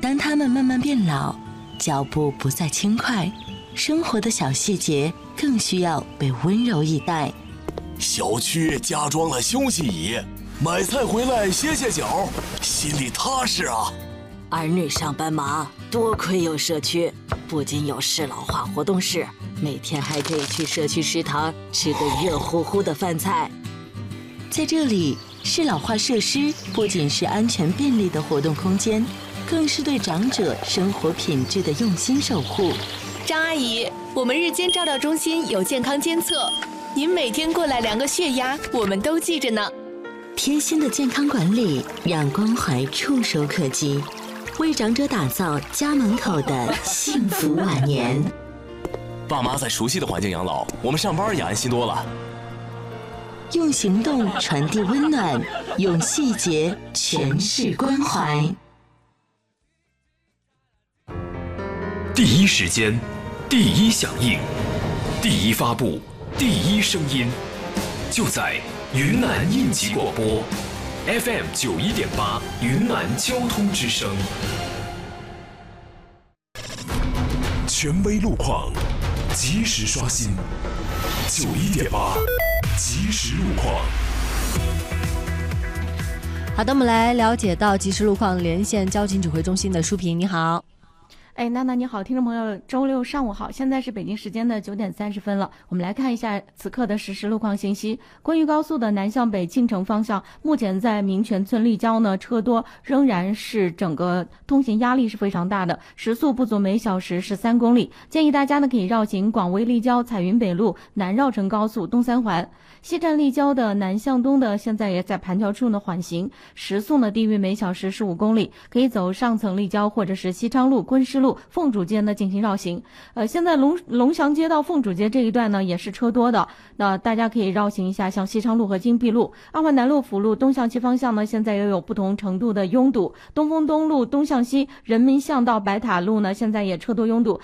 当他们慢慢变老，脚步不再轻快，生活的小细节更需要被温柔以待。 小区加装了休息椅，买菜回来歇歇脚，心里踏实啊。 儿女上班忙，多亏有社区，不仅有适老化活动室，每天还可以去社区食堂吃个热乎乎的饭菜。 在这里，适老化设施不仅是安全便利的活动空间，更是对长者生活品质的用心守护。 张阿姨，我们日间照料中心有健康监测，您每天过来量个血压，我们都记着呢。 贴心的健康管理，让关怀触手可及，为长者打造家门口的幸福晚年。 爸妈在熟悉的环境养老，我们上班也安心多了。 用行动传递温暖，用细节诠释关怀。 第一时间，第一响应，第一发布，第一声音，就在云南应急广播 FM 91.8云南交通之声。权威路况，及时刷新91.8即时路况。 好的，我们来了解到即时路况，连线交警指挥中心的舒平，你好。 娜娜你好，听众朋友，周六上午好，现在是北京时间的9点30分了。我们来看一下此刻的实时路况信息。关于高速的南向北庆城方向，目前在民权村立交呢，车多，仍然是整个通行压力是非常大的，时速不足每小时13公里。建议大家呢可以绕行广威立交彩云北路南绕城高速东三环。西站立交的南向东的现在也在盘桥处呢缓行，时速呢低于每小时15公里，可以走上层立交或者是西昌路、昆师路、凤主街呢进行绕行。现在龙翔街到凤主街这一段呢也是车多的，那大家可以绕行一下，像西昌路和金碧路、二环南路辅路东向西方向呢现在也有不同程度的拥堵，东风东路东向西人民巷到白塔路呢现在也车多拥堵，